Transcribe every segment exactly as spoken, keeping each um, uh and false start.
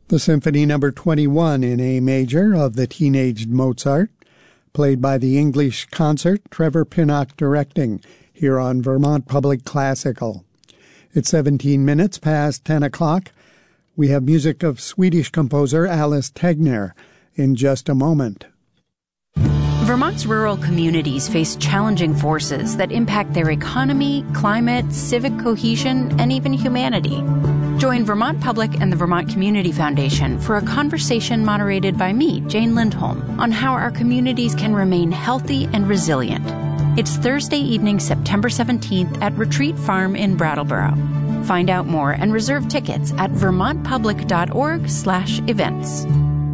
The Symphony Number twenty-one in A major of the Teenaged Mozart, played by the English Concert, Trevor Pinnock directing, here on Vermont Public Classical. It's seventeen minutes past ten o'clock. We have music of Swedish composer Alice Tegnér in just a moment. Vermont's rural communities face challenging forces that impact their economy, climate, civic cohesion, and even humanity. Join Vermont Public and the Vermont Community Foundation for a conversation moderated by me, Jane Lindholm, on how our communities can remain healthy and resilient. It's Thursday evening, September seventeenth at Retreat Farm in Brattleboro. Find out more and reserve tickets at vermontpublic.org slash events.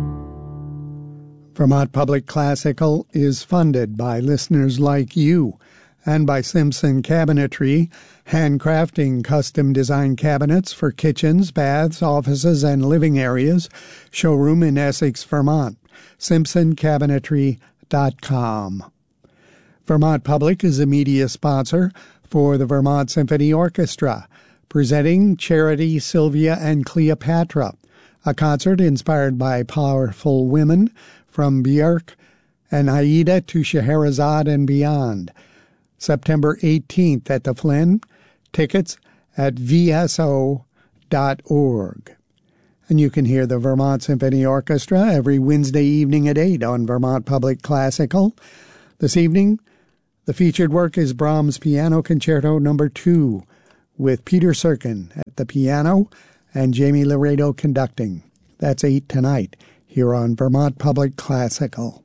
Vermont Public Classical is funded by listeners like you and by Simpson Cabinetry, handcrafting custom-designed cabinets for kitchens, baths, offices, and living areas. Showroom in Essex, Vermont. simpson cabinetry dot com. Vermont Public is a media sponsor for the Vermont Symphony Orchestra, presenting Charity, Sylvia, and Cleopatra, a concert inspired by powerful women from Björk and Aida to Scheherazade and beyond. September eighteenth at the Flynn. Tickets at v s o dot org. And you can hear the Vermont Symphony Orchestra every Wednesday evening at eight on Vermont Public Classical. This evening, the featured work is Brahms' Piano Concerto Number two, with Peter Serkin at the piano and Jamie Laredo conducting. That's eight tonight, here on Vermont Public Classical.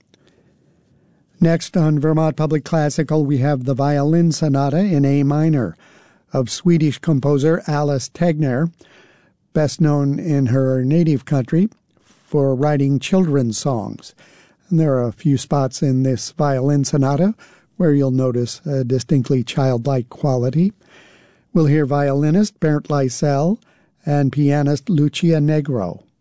Next on Vermont Public Classical, we have the Violin Sonata in A minor of Swedish composer Alice Tegnér, best known in her native country for writing children's songs. And there are a few spots in this Violin Sonata where you'll notice a distinctly childlike quality. We'll hear violinist Bernd Leisel and pianist Lucia Negro.